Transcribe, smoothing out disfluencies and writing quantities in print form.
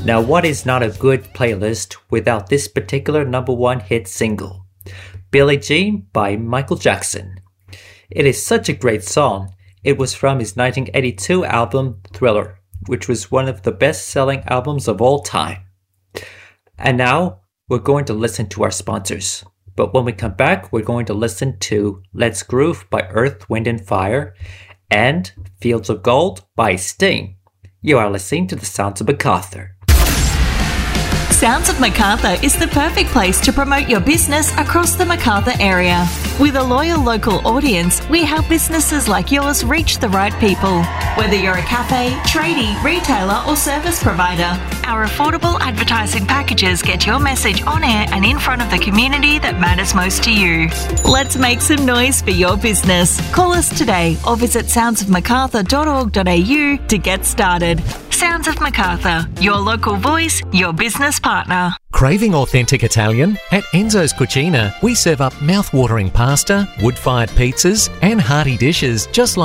Now, what is not a good playlist without this particular number one hit single? Billie Jean by Michael Jackson. It is such a great song. It was from his 1982 album Thriller, which was one of the best-selling albums of all time. And now, we're going to listen to our sponsors. But when we come back, we're going to listen to Let's Groove by Earth, Wind & Fire and Fields of Gold by Sting. You are listening to the Sounds of MacArthur. Sounds of MacArthur is the perfect place to promote your business across the MacArthur area. With a loyal local audience, we help businesses like yours reach the right people. Whether you're a cafe, tradie, retailer or service provider, our affordable advertising packages get your message on air and in front of the community that matters most to you. Let's make some noise for your business. Call us today or visit soundsofmacarthur.org.au to get started. Sounds of MacArthur, your local voice, your business partner. Craving authentic Italian? At Enzo's Cucina, we serve up mouth-watering pasta, wood-fired pizzas and hearty dishes just like